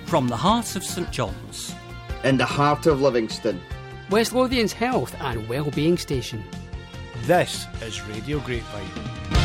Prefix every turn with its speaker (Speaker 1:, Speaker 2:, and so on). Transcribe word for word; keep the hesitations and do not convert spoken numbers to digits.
Speaker 1: From the heart of St John's,
Speaker 2: in the heart of Livingston,
Speaker 3: West Lothian's health and wellbeing station.
Speaker 4: This is Radio Grapevine.